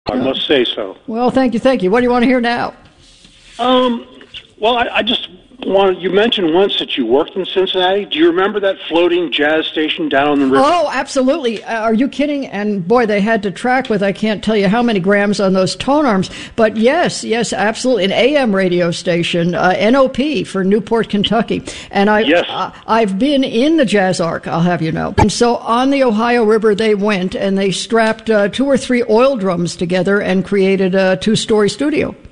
I must say so. Well, thank you. What do you want to hear now? Well, I just wanted, you mentioned once that you worked in Cincinnati. Do you remember that floating jazz station down on the river? Oh, absolutely. Are you kidding? And boy, they had to track with, I can't tell you how many grams on those tone arms. But yes, absolutely. An AM radio station, NOP for Newport, Kentucky. And I've been in the Jazz Ark, I'll have you know. And so on the Ohio River, they went and they strapped 2 or 3 oil drums together and created a 2-story studio.